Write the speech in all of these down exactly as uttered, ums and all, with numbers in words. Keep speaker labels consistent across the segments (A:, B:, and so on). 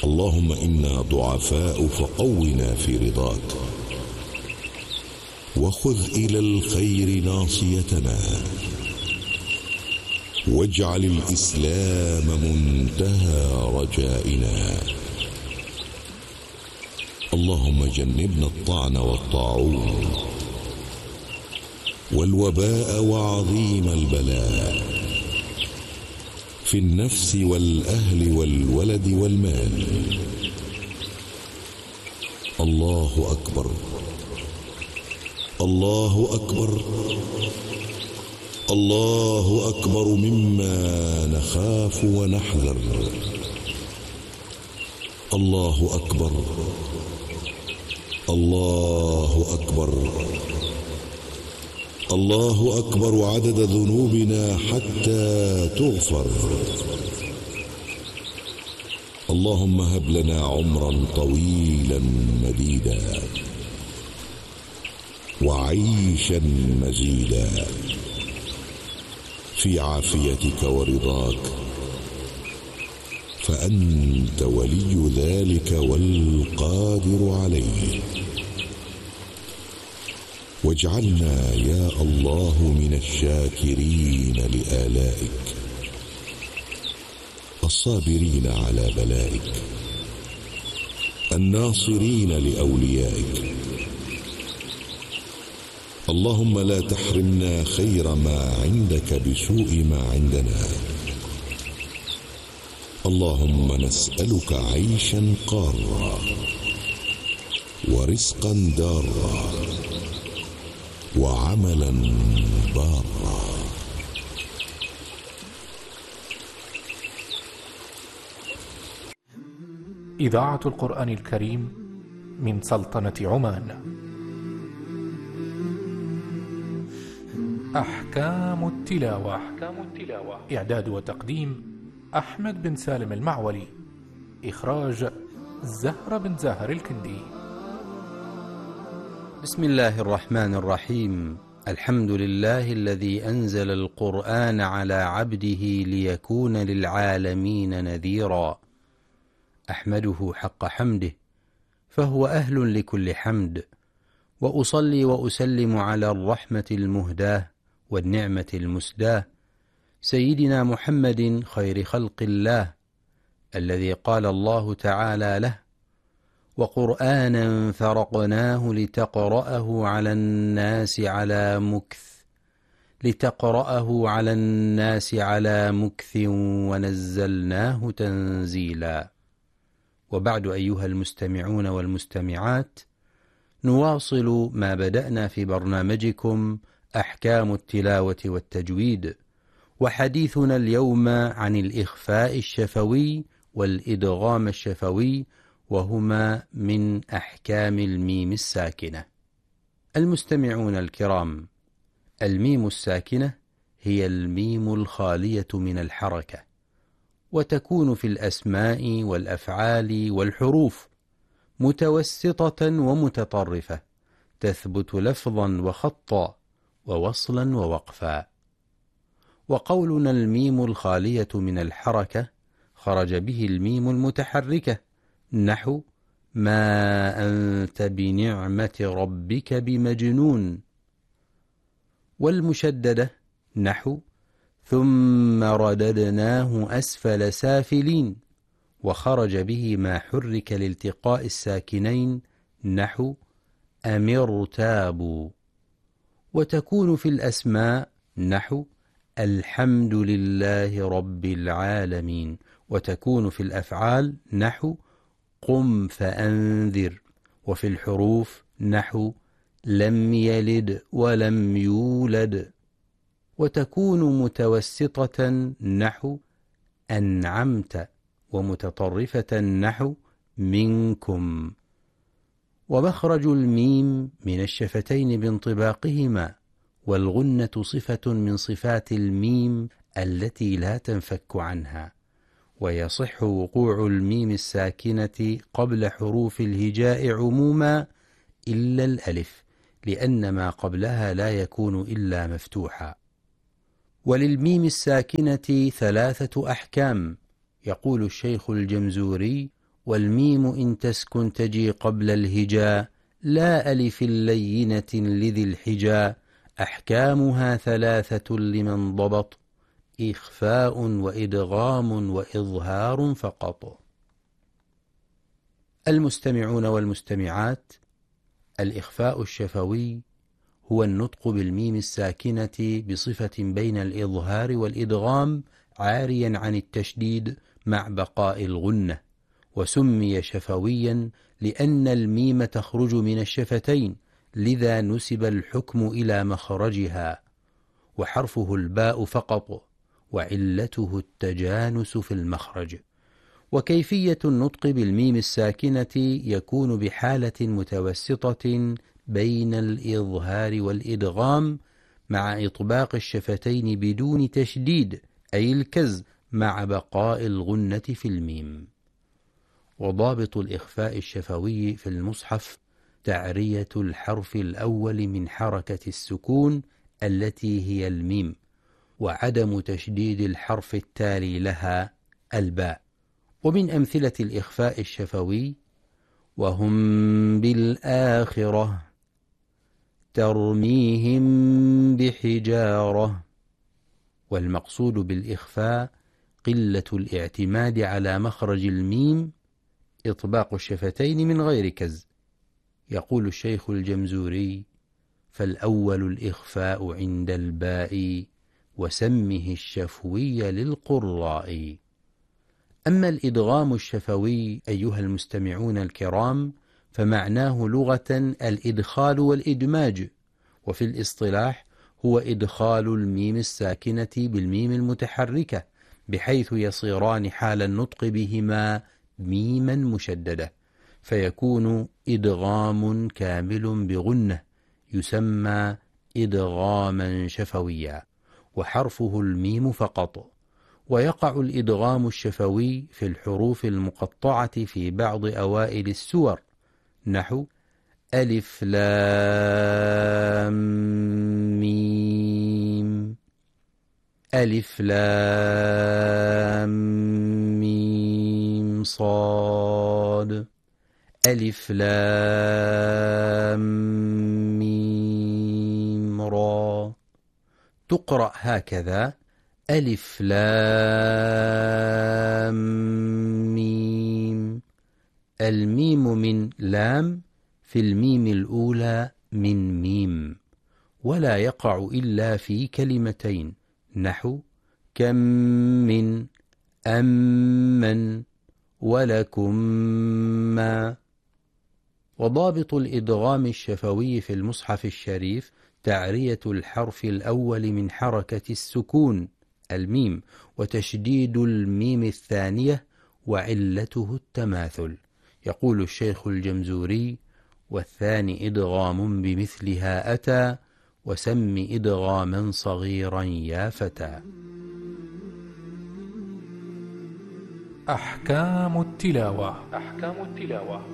A: اللهم إنا ضعفاء فقونا في رضاك، وخذ إلى الخير ناصيتنا، واجعل الإسلام منتهى رجائنا. اللهم جنبنا الطعن والطاعون والوباء وعظيم البلاء في النفس والأهل والولد والمال. الله أكبر، الله أكبر، الله أكبر مما نخاف ونحذر. الله أكبر، الله أكبر، الله أكبر عدد ذنوبنا حتى تغفر. اللهم هب لنا عمرا طويلا مديدا وعيشا مزيدا في عافيتك ورضاك، فأنت ولي ذلك والقادر عليه. واجعلنا يا الله من الشاكرين لآلائك، الصابرين على بلائك، الناصرين لأوليائك. اللهم لا تحرمنا خير ما عندك بسوء ما عندنا. اللهم نسألك عيشا قارا ورزقا دارا وعملا بارا.
B: إذاعة القرآن الكريم من سلطنة عمان. أحكام التلاوة. أحكام التلاوة. إعداد وتقديم أحمد بن سالم المعولي. إخراج زهرة بن زاهر الكندي.
C: بسم الله الرحمن الرحيم. الحمد لله الذي أنزل القرآن على عبده ليكون للعالمين نذيرا. أحمده حق حمده، فهو أهل لكل حمد، وأصلي وأسلم على الرحمة المهداة والنعمة المسداة، سيدنا محمد خير خلق الله، الذي قال الله تعالى له: وقرآنا فرقناه لتقرأه على الناس على مكث لتقرأه على الناس على مكث ونزلناه تنزيلا. وبعد، أيها المستمعون والمستمعات، نواصل ما بدأنا في برنامجكم أحكام التلاوة والتجويد، وحديثنا اليوم عن الإخفاء الشفوي والإدغام الشفوي، وهما من أحكام الميم الساكنة. المستمعون الكرام، الميم الساكنة هي الميم الخالية من الحركة، وتكون في الأسماء والأفعال والحروف متوسطة ومتطرفة، تثبت لفظا وخطا ووصلا ووقفا. وقولنا الميم الخالية من الحركة خرج به الميم المتحركة، نحو ما أنت بنعمة ربك بمجنون، والمشددة نحو ثم رددناه أسفل سافلين، وخرج به ما حرك لالتقاء الساكنين، نحو أمر تابوا. وتكون في الأسماء نحو الحمد لله رب العالمين، وتكون في الأفعال نحو قم فأنذر، وفي الحروف نحو لم يلد ولم يولد. وتكون متوسطة نحو أنعمت، ومتطرفة نحو منكم. ومخرج الميم من الشفتين بانطباقهما، والغنة صفة من صفات الميم التي لا تنفك عنها، ويصح وقوع الميم الساكنة قبل حروف الهجاء عموما إلا الألف، لأن ما قبلها لا يكون إلا مفتوحا. وللميم الساكنة ثلاثة أحكام. يقول الشيخ الجمزوري: والميم إن تسكن تجي قبل الهجاء لا ألف لينة لذي الحجا أحكامها ثلاثة لمن ضبط إخفاء وإدغام وإظهار فقط. المستمعون والمستمعات، الإخفاء الشفوي هو النطق بالميم الساكنة بصفة بين الإظهار والإدغام عاريا عن التشديد مع بقاء الغنة، وسمي شفويا لأن الميم تخرج من الشفتين، لذا نسب الحكم إلى مخرجها، وحرفه الباء فقط، وعلته التجانس في المخرج. وكيفية النطق بالميم الساكنة يكون بحالة متوسطة بين الإظهار والإدغام مع إطباق الشفتين بدون تشديد، أي الكز، مع بقاء الغنة في الميم. وضابط الإخفاء الشفوي في المصحف تعرية الحرف الأول من حركة السكون التي هي الميم، وعدم تشديد الحرف التالي لها الباء. ومن أمثلة الإخفاء الشفوي: وهم بالآخرة ترميهم بحجارة. والمقصود بالإخفاء قلة الاعتماد على مخرج الميم، إطباق الشفتين من غير كز. يقول الشيخ الجمزوري: فالأول الإخفاء عند الباء وسمه الشفوي للقراء. أما الإدغام الشفوي أيها المستمعون الكرام فمعناه لغة الإدخال والإدماج، وفي الاصطلاح هو إدخال الميم الساكنة بالميم المتحركة بحيث يصيران حال النطق بهما ميما مشددة، فيكون إدغام كامل بغنة يسمى إدغاما شفويا، وحرفه الميم فقط. ويقع الإدغام الشفوي في الحروف المقطعة في بعض أوائل السور، نحو ألف لام ميم، ألف لام ميم صاد، ألف لام ميم را. تقرأ هكذا: ألف لام ميم. الميم من لام في الميم الأولى من ميم، ولا يقع إلا في كلمتين، نحو كم من، أمن، ولكم ما. وضابط الإدغام الشفوي في المصحف الشريف تعرية الحرف الأول من حركة السكون الميم، وتشديد الميم الثانية، وعلته التماثل. يقول الشيخ الجمزوري: والثاني إدغام بمثلها أتى، وسم إدغاما صغيرا يا فتى.
B: أحكام التلاوة. أحكام التلاوة.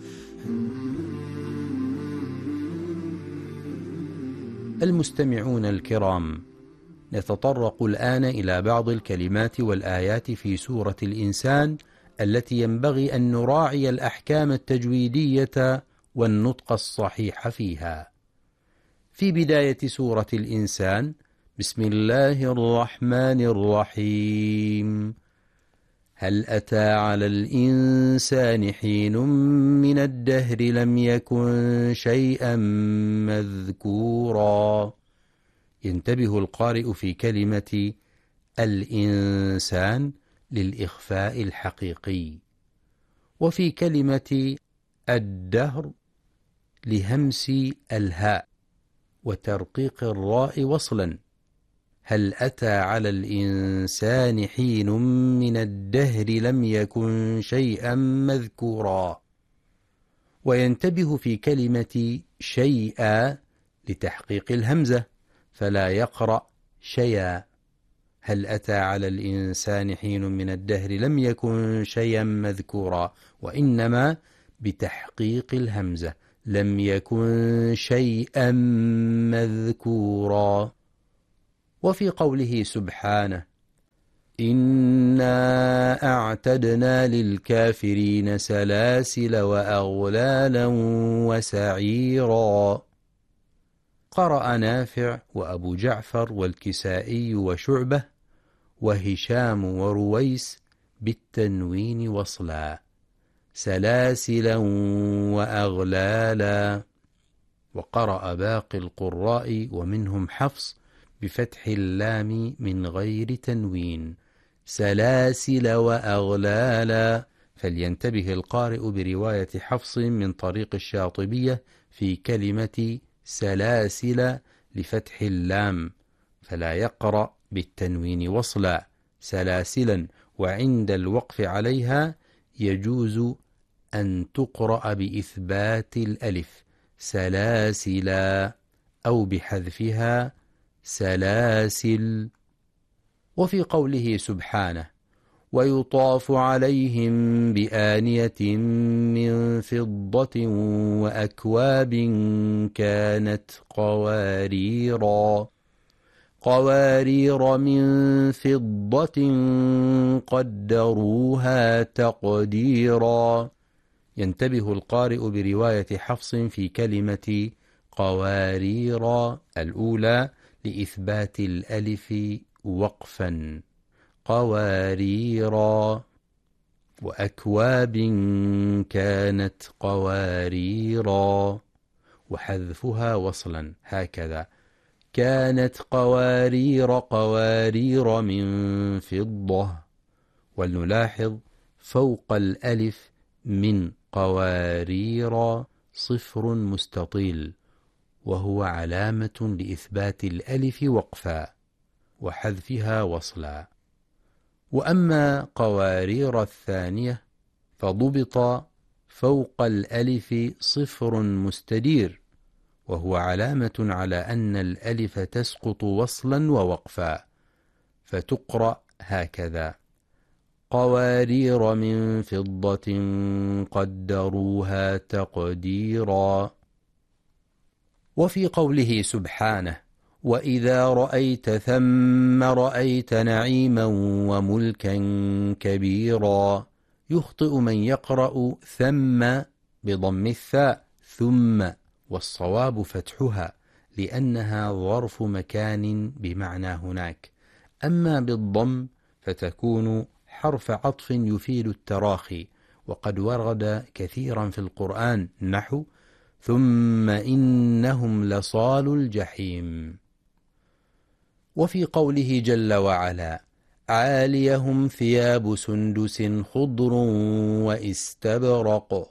C: المستمعون الكرام، نتطرق الآن إلى بعض الكلمات والآيات في سورة الإنسان التي ينبغي أن نراعي الأحكام التجويدية والنطق الصحيح فيها. في بداية سورة الإنسان: بسم الله الرحمن الرحيم. هل أتى على الإنسان حين من الدهر لم يكن شيئا مذكورا. ينتبه القارئ في كلمة الإنسان للإخفاء الحقيقي، وفي كلمة الدهر لهمس الهاء وترقيق الراء وصلا. هل أتى على الإنسان حين من الدهر لم يكن شيئا مذكورا. وينتبه في كلمة شيئا لتحقيق الهمزة فلا يقرأ شيئا. هل أتى على الإنسان حين من الدهر لم يكن شيئا مذكورا، وإنما بتحقيق الهمزة لم يكن شيئا مذكورا. وفي قوله سبحانه: إنا أعتدنا للكافرين سلاسل وأغلالا وسعيرا. قرأ نافع وأبو جعفر والكسائي وشعبة وهشام ورويس بالتنوين وصلا، سلاسلا وأغلالا. وقرأ باقي القراء ومنهم حفص بفتح اللام من غير تنوين، سلاسل وأغلالا. فلينتبه القارئ برواية حفص من طريق الشاطبية في كلمة سلاسل لفتح اللام، فلا يقرأ بالتنوين وصلا سلاسلا، وعند الوقف عليها يجوز أن تقرأ بإثبات الألف سلاسلا أو بحذفها سلاسل. وفي قوله سبحانه ويطاف عليهم بآنية من فضة وأكواب كانت قواريرا، قوارير من فضة قدروها تقديرا. ينتبه القارئ برواية حفص في كلمة قوارير الأولى لإثبات الألف وقفا، قواريرا، وأكواب كانت قواريرا، وحذفها وصلا هكذا، كانت قوارير قوارير من فضة. ولنلاحظ فوق الألف من قوارير صفر مستطيل، وهو علامة لإثبات الألف وقفا وحذفها وصلا. وأما قوارير الثانية فضبط فوق الألف صفر مستدير، وهو علامة على أن الألف تسقط وصلا ووقفا، فتقرأ هكذا قوارير من فضة قدروها تقديرا. وفي قوله سبحانه وإذا رأيت ثم رأيت نعيما وملكا كبيرا، يخطئ من يقرأ ثم بضم الثاء ثم، والصواب فتحها لأنها ظرف مكان بمعنى هناك، أما بالضم فتكون حرف عطف يفيد التراخي، وقد ورد كثيرا في القرآن نحو ثم إنهم لصالوا الجحيم. وفي قوله جل وعلا عاليهم ثياب سندس خضر واستبرق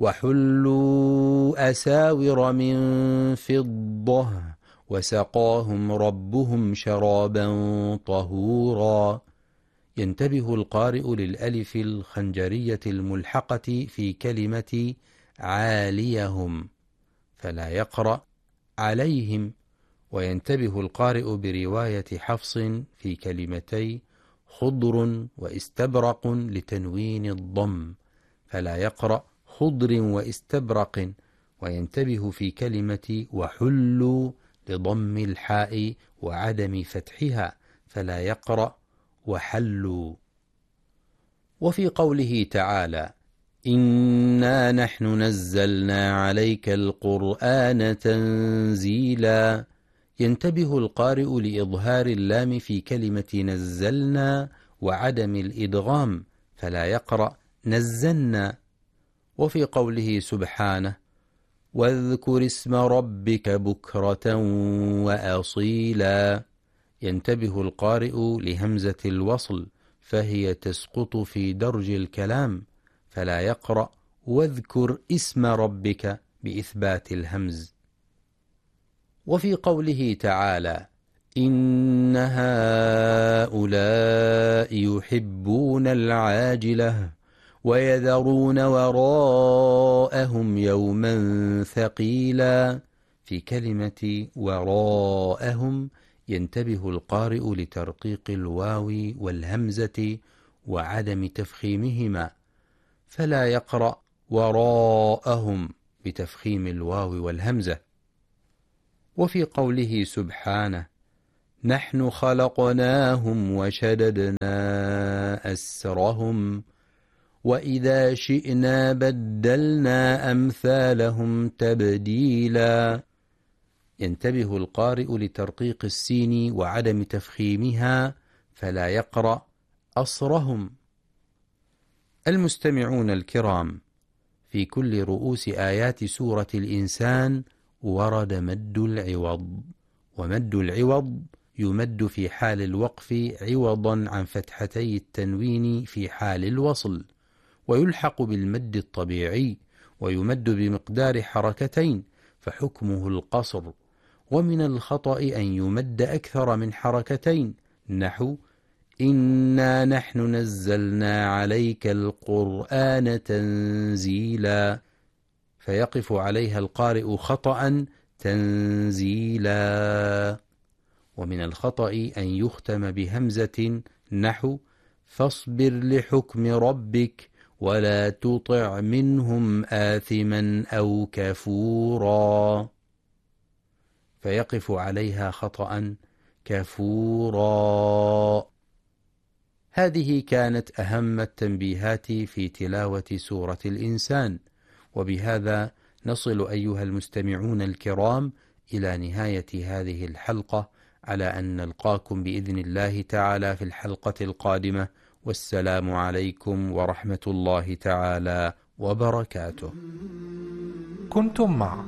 C: وحلوا أساور من فضة وسقاهم ربهم شرابا طهورا. ينتبه القارئ للألف الخنجرية الملحقة في كلمة عاليهم، فلا يقرأ عليهم. وينتبه القارئ برواية حفص في كلمتي خضر واستبرق لتنوين الضم، فلا يقرأ خضر واستبرق. وينتبه في كلمة وحلوا لضم الحاء وعدم فتحها، فلا يقرأ وحلوا. وفي قوله تعالى إنا نحن نزلنا عليك القرآن تنزيلا، ينتبه القارئ لإظهار اللام في كلمة نزلنا وعدم الإدغام، فلا يقرأ نزلنا. وفي قوله سبحانه واذكر اسم ربك بكرة وأصيلا، ينتبه القارئ لهمزة الوصل، فهي تسقط في درج الكلام، فلا يقرأ واذكر اسم ربك بإثبات الهمز. وفي قوله تعالى إن هؤلاء يحبون العاجلة ويذرون وراءهم يوما ثقيلا، في كلمة وراءهم ينتبه القارئ لترقيق الواو والهمزة وعدم تفخيمهما، فلا يقرأ وراءهم بتفخيم الواو والهمزة. وفي قوله سبحانه نحن خلقناهم وشددنا أسرهم وإذا شئنا بدلنا أمثالهم تبديلا. ينتبه القارئ لترقيق السين وعدم تفخيمها فلا يقرأ أصرهم. المستمعون الكرام، في كل رؤوس آيات سورة الإنسان ورد مد العوض، ومد العوض يمد في حال الوقف عوضا عن فتحتي التنوين في حال الوصل، ويلحق بالمد الطبيعي ويمد بمقدار حركتين فحكمه القصر. ومن الخطأ أن يمد أكثر من حركتين، نحو إنا نحن نزلنا عليك القرآن تنزيلا، فيقف عليها القارئ خطأ تنزيلا. ومن الخطأ أن يختم بهمزة، نحو فاصبر لحكم ربك ولا تطع منهم آثما أو كفورا، فيقف عليها خطأ كفورا. هذه كانت أهم التنبيهات في تلاوة سورة الإنسان، وبهذا نصل أيها المستمعون الكرام إلى نهاية هذه الحلقة، على أن نلقاكم بإذن الله تعالى في الحلقة القادمة، والسلام عليكم ورحمة الله تعالى وبركاته.
B: كنتم مع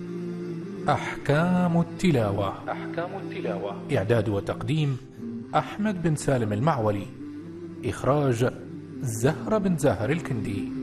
B: أحكام التلاوة. أحكام التلاوة إعداد وتقديم أحمد بن سالم المعولي. إخراج زهرة بن زاهر الكندي.